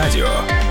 Авторадио.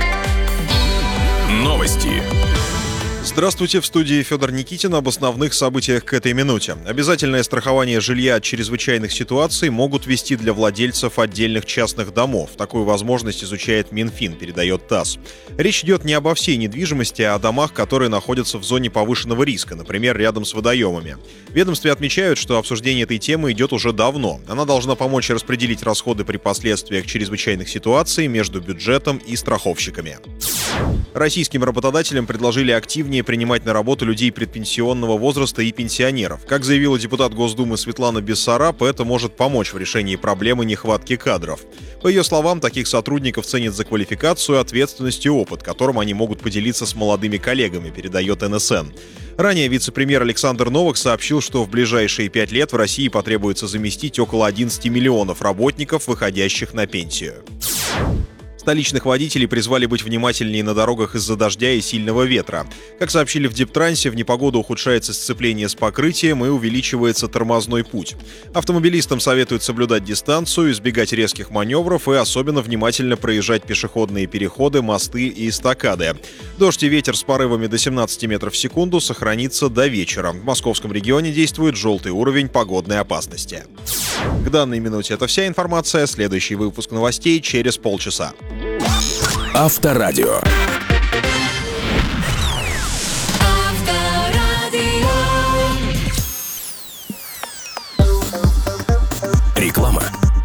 Новости. Здравствуйте, в студии Федор Никитин. Об основных событиях к этой минуте. Обязательное страхование жилья от чрезвычайных ситуаций могут ввести для владельцев отдельных частных домов. Такую возможность изучает Минфин, передает ТАСС. Речь идет не обо всей недвижимости, а о домах, которые находятся в зоне повышенного риска, например, рядом с водоемами. В ведомстве отмечают, что обсуждение этой темы идет уже давно. Она должна помочь распределить расходы при последствиях чрезвычайных ситуаций между бюджетом и страховщиками. Российским работодателям предложили активнее принимать на работу людей предпенсионного возраста и пенсионеров. Как заявила депутат Госдумы Светлана Бессараб, это может помочь в решении проблемы нехватки кадров. По ее словам, таких сотрудников ценят за квалификацию, ответственность и опыт, которым они могут поделиться с молодыми коллегами, передает НСН. Ранее вице-премьер Александр Новак сообщил, что в ближайшие 5 лет в России потребуется заместить около 11 миллионов работников, выходящих на пенсию. Столичных водителей призвали быть внимательнее на дорогах из-за дождя и сильного ветра. Как сообщили в Дептрансе, в непогоду ухудшается сцепление с покрытием и увеличивается тормозной путь. Автомобилистам советуют соблюдать дистанцию, избегать резких маневров и особенно внимательно проезжать пешеходные переходы, мосты и эстакады. Дождь и ветер с порывами до 17 метров в секунду сохранится до вечера. В московском регионе действует желтый уровень погодной опасности. К данной минуте это вся информация. Следующий выпуск новостей через полчаса. Авторадио. Реклама.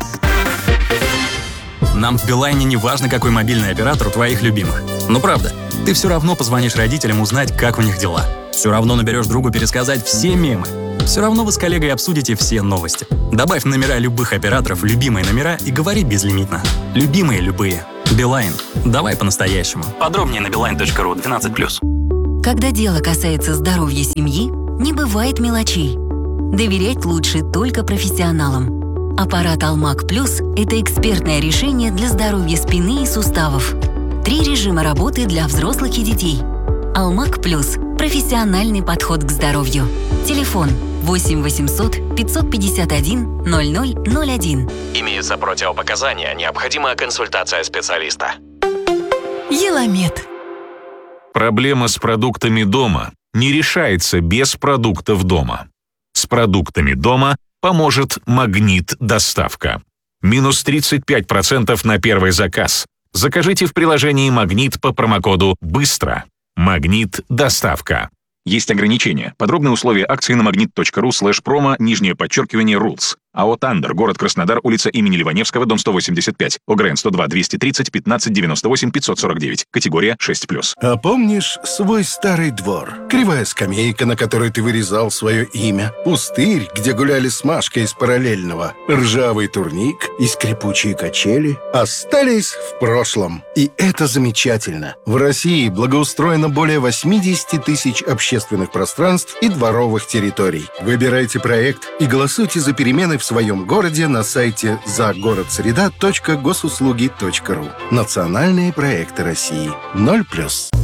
Нам в Билайне не важно, какой мобильный оператор у твоих любимых. Ну правда, ты все равно позвонишь родителям узнать, как у них дела. Все равно наберешь другу пересказать все мемы. Все равно вы с коллегой обсудите все новости. Добавь номера любых операторов в любимые номера и говори безлимитно. Любимые любые. Билайн. Давай по-настоящему. Подробнее на beeline.ru 12+. Когда дело касается здоровья семьи, не бывает мелочей. Доверять лучше только профессионалам. Аппарат Алмаг Плюс – это экспертное решение для здоровья спины и суставов. 3 режима работы для взрослых и детей. Алмаг Плюс – профессиональный подход к здоровью. Телефон 8 800 551 0001. Имеются противопоказания, необходима консультация специалиста. Еламед. Проблема с продуктами дома не решается без продуктов дома. С продуктами дома поможет Магнит Доставка. Минус 35% на первый заказ. Закажите в приложении Магнит по промокоду «Быстро». Магнит Доставка. Есть ограничения. Подробные условия акции на magnet.ru/promo, _rules. АО «Тандер», город Краснодар, улица имени Ливаневского, дом 185, ОГРН 102 230 15 98 549, категория 6+. А помнишь свой старый двор? Кривая скамейка, на которой ты вырезал свое имя, пустырь, где гуляли с Машкой из параллельного, ржавый турник и скрипучие качели остались в прошлом. И это замечательно. В России благоустроено более 80 тысяч общественных пространств и дворовых территорий. Выбирайте проект и голосуйте за перемены в своем городе на сайте загородсреда.госуслуги.ру. Национальные проекты России. 0+.